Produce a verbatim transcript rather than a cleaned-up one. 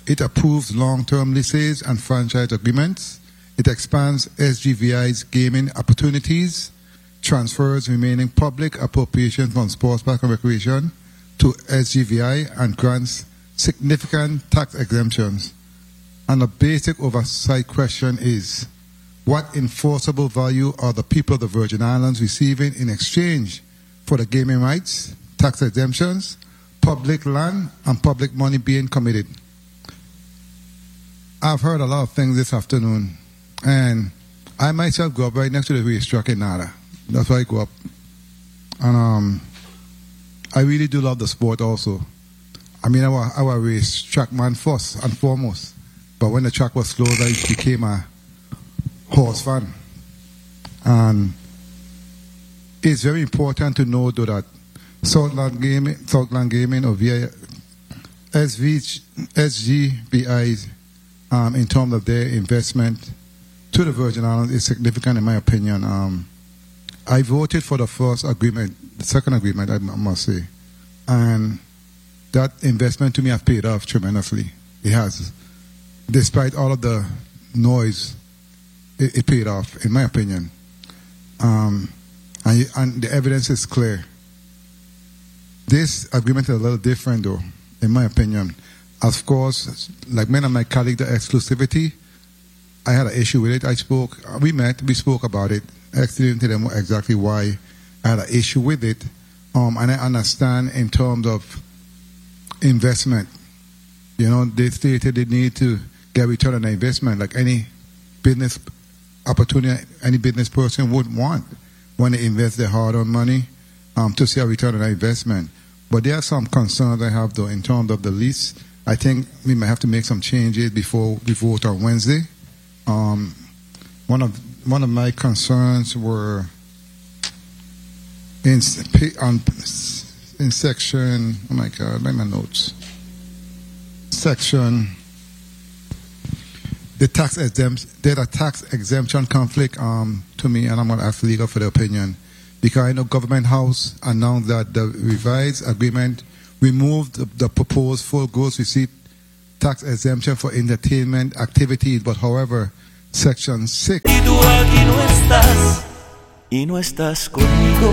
It approves long-term leases and franchise agreements. It expands S G V I's gaming opportunities, transfers remaining public appropriations from sports park and recreation to S G V I, and grants significant tax exemptions. And the basic oversight question is, what enforceable value are the people of the Virgin Islands receiving in exchange for the gaming rights, tax exemptions, public land, and public money being committed? I've heard a lot of things this afternoon, and I myself grew up right next to the racetrack in Nada. That's where I grew up. And um, I really do love the sport also. I mean, I was, I was a racetrack man first and foremost. But when the track was closed, I became a horse fan. And it's very important to know, though, that Southland Gaming, Southland Gaming or V I, S G V I, um, in terms of their investment to the Virgin Islands, is significant in my opinion. Um, I voted for the first agreement, the second agreement, I must say. And that investment to me has paid off tremendously. It has. Despite all of the noise, it, it paid off, in my opinion. Um, and, and the evidence is clear. This agreement is a little different, though, in my opinion. Of course, like many of my colleagues, the exclusivity, I had an issue with it. I spoke, we met, we spoke about it. I explained to them exactly why I had an issue with it. Um, and I understand in terms of investment. You know, they stated they need to get return on their investment, like any business opportunity, any business person would want when they invest their hard-earned money um, to see a return on their investment. But there are some concerns I have, though, in terms of the lease. I think we might have to make some changes before we vote on Wednesday. Um, one of one of my concerns were in on in section. Oh my God, like my notes. Section. The tax exemption. There's a tax exemption conflict um, to me, and I'm going to ask legal for their opinion, because I know Government House announced that the revised agreement removed the, the proposed full gross receipt tax exemption for entertainment activities, but however, Section six.